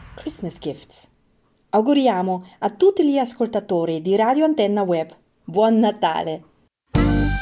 Christmas gifts. Auguriamo a tutti gli ascoltatori di Radio Antenna Web Buon Natale!